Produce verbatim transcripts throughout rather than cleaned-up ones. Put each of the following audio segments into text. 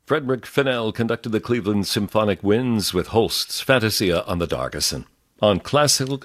Frederick Fennell conducted the Cleveland Symphonic Winds with Holst's Fantasia on the Dargeson. On classical,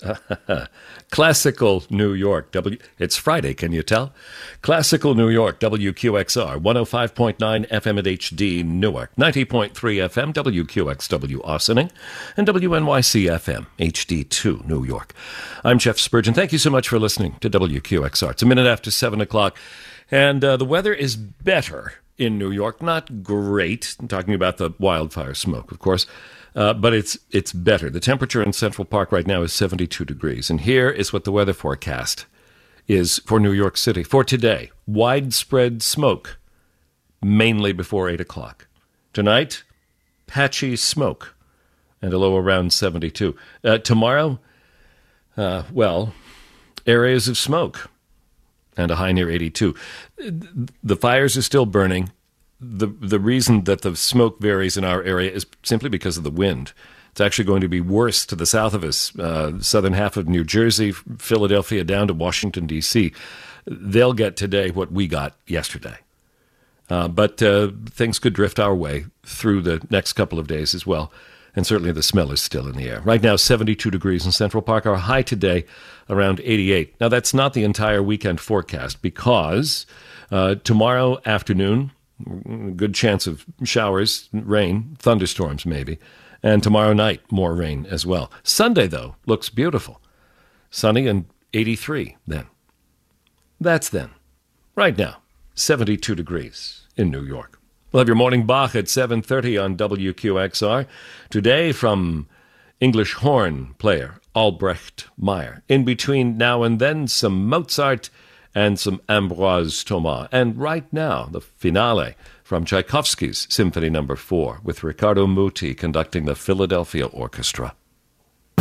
classical New York, W. It's Friday, can you tell? Classical New York, W Q X R, one oh five point nine F M at H D Newark, ninety point three F M, W Q X W Ossining, and W N Y C F M, H D two New York. I'm Jeff Spurgeon. Thank you so much for listening to W Q X R. It's a minute after seven o'clock, and uh, the weather is better in New York. Not great. I'm talking about the wildfire smoke, of course. Uh, but it's it's better. The temperature in Central Park right now is seventy-two degrees. And here is what the weather forecast is for New York City for today. Widespread smoke, mainly before eight o'clock. Tonight, patchy smoke and a low around seventy-two. Uh, tomorrow, uh, well, areas of smoke and a high near eighty-two. The fires are still burning. The the reason that the smoke varies in our area is simply because of the wind. It's actually going to be worse to the south of us, uh, southern half of New Jersey, Philadelphia, down to Washington, D C They'll get today what we got yesterday. Uh, but uh, things could drift our way through the next couple of days as well. And certainly the smell is still in the air. Right now, seventy-two degrees in Central Park. Our high today, around eighty-eight. Now, that's not the entire weekend forecast because uh, tomorrow afternoon, good chance of showers, rain, thunderstorms maybe. And tomorrow night, more rain as well. Sunday, though, looks beautiful. Sunny and eighty-three then. That's then. Right now, seventy-two degrees in New York. We'll have your morning Bach at seven thirty on W Q X R. Today from English horn player Albrecht Meyer. In between now and then, some Mozart and some Ambroise Thomas. And right now, the finale from Tchaikovsky's Symphony Number four with Riccardo Muti conducting the Philadelphia Orchestra.